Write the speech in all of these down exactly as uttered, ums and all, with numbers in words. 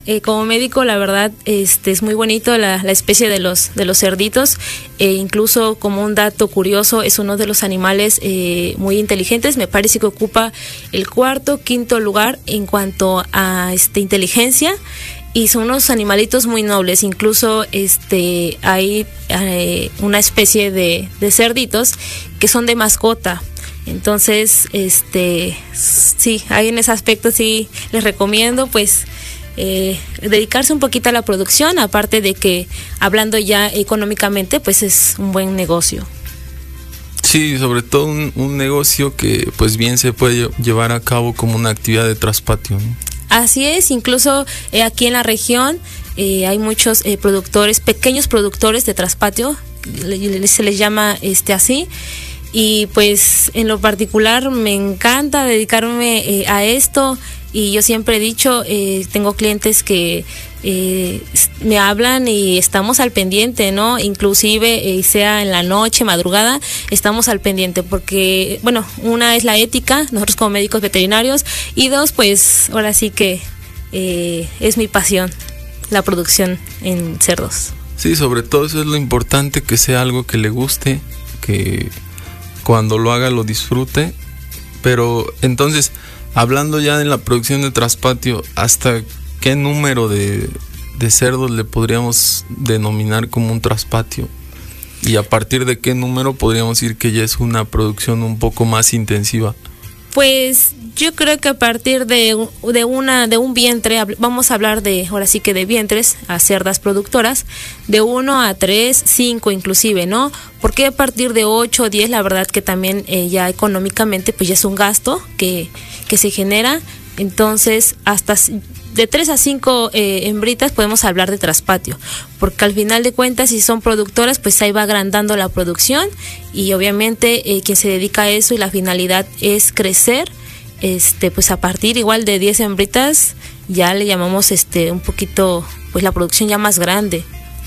Eh, como médico, la verdad, este es muy bonito la, la especie de los de los cerditos. Eh, incluso como un dato curioso, es uno de los animales eh, muy inteligentes. Me parece que ocupa el cuarto, quinto lugar en cuanto a este inteligencia. Y son unos animalitos muy nobles. Incluso este hay eh, una especie de, de cerditos que son de mascota. Entonces, este sí, ahí en ese aspecto sí les recomiendo, pues. Eh, dedicarse un poquito a la producción, aparte de que hablando ya económicamente, pues es un buen negocio. Sí, sobre todo un, un negocio que pues bien se puede llevar a cabo como una actividad de traspatio, ¿no? Así es, incluso eh, aquí en la región eh, hay muchos eh, productores, pequeños productores de traspatio, se les llama este así. Y pues en lo particular me encanta dedicarme eh, a esto, y yo siempre he dicho, eh, tengo clientes que eh, me hablan y estamos al pendiente, ¿no? Inclusive eh, sea en la noche, madrugada, estamos al pendiente porque, bueno, una es la ética, nosotros como médicos veterinarios, y dos, pues ahora sí que eh, es mi pasión, la producción en cerdos. Sí, sobre todo eso es lo importante, que sea algo que le guste, que cuando lo haga lo disfrute. Pero entonces, hablando ya de la producción de traspatio, ¿hasta qué número de, de cerdos le podríamos denominar como un traspatio? Y a partir de qué número podríamos decir que ya es una producción un poco más intensiva. Pues yo creo que a partir de, de una de un vientre, vamos a hablar de, ahora sí que de vientres a cerdas productoras, de uno a tres, cinco inclusive, ¿no? Porque a partir de ocho o diez, la verdad que también eh, ya económicamente pues ya es un gasto que, que se genera. Entonces hasta de tres a cinco eh, hembritas podemos hablar de traspatio, porque al final de cuentas, si son productoras, pues ahí va agrandando la producción, y obviamente eh, quien se dedica a eso y la finalidad es crecer, este pues a partir igual de diez hembritas ya le llamamos este un poquito pues la producción ya más grande.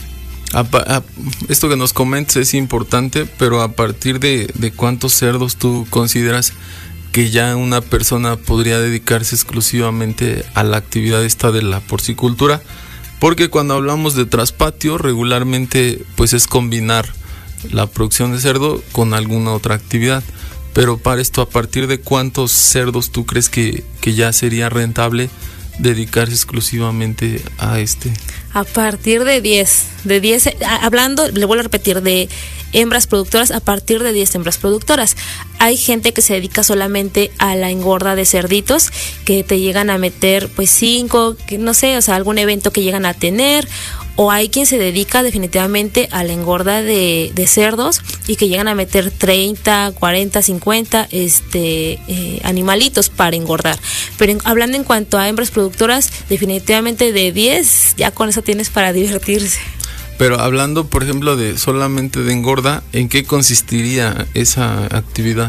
A, a, esto que nos comentas es importante, pero a partir de, de cuántos cerdos tú consideras que ya una persona podría dedicarse exclusivamente a la actividad esta de la porcicultura, porque cuando hablamos de traspatio regularmente pues es combinar la producción de cerdo con alguna otra actividad. Pero para esto, ¿a partir de cuántos cerdos tú crees que, que ya sería rentable dedicarse exclusivamente a este? A partir de diez, de diez, hablando, le vuelvo a repetir, de hembras productoras, a partir de diez hembras productoras. Hay gente que se dedica solamente a la engorda de cerditos, que te llegan a meter pues cinco, que no sé, o sea, algún evento que llegan a tener. O hay quien se dedica definitivamente a la engorda de, de cerdos y que llegan a meter treinta, cuarenta, cincuenta este, eh, animalitos para engordar. Pero en, hablando en cuanto a hembras productoras, definitivamente de diez, ya con eso tienes para divertirse. Pero hablando, por ejemplo, de solamente de engorda, ¿en qué consistiría esa actividad?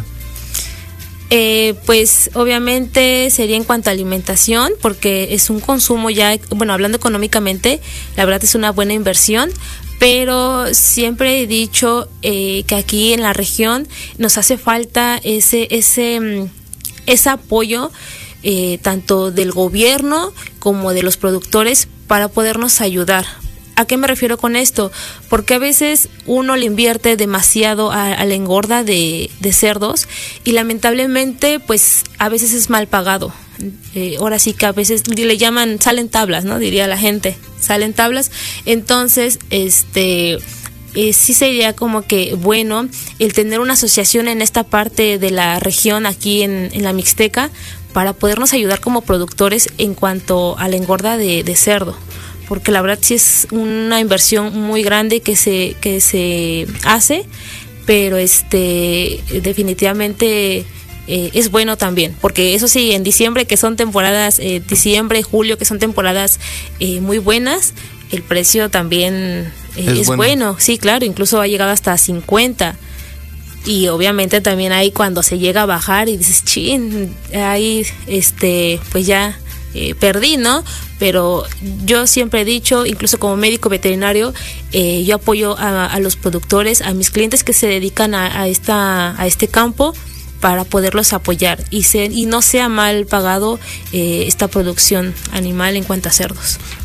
Eh, pues obviamente sería en cuanto a alimentación, porque es un consumo ya, bueno, hablando económicamente, la verdad es una buena inversión, pero siempre he dicho eh, que aquí en la región nos hace falta ese, ese, ese apoyo eh, tanto del gobierno como de los productores para podernos ayudar. ¿A qué me refiero con esto? Porque a veces uno le invierte demasiado a, a la engorda de, de cerdos y lamentablemente pues a veces es mal pagado. Eh, ahora sí que a veces le llaman, salen tablas, ¿no? Diría la gente, salen tablas. Entonces, este... Eh, sí sería como que bueno el tener una asociación en esta parte de la región aquí en, en la Mixteca para podernos ayudar como productores en cuanto a la engorda de, de cerdo, porque la verdad sí es una inversión muy grande que se que se hace, pero este definitivamente eh, es bueno también, porque eso sí, en diciembre, que son temporadas, eh, diciembre, julio, que son temporadas eh, muy buenas, el precio también eh, es, es bueno. bueno, sí, claro, incluso ha llegado hasta cincuenta. Y obviamente también hay cuando se llega a bajar y dices, chin, ahí este, pues ya eh, perdí, ¿no? Pero yo siempre he dicho, incluso como médico veterinario, eh, yo apoyo a, a los productores, a mis clientes que se dedican a, a esta, a este campo, para poderlos apoyar y, ser, y no sea mal pagado eh, esta producción animal en cuanto a cerdos.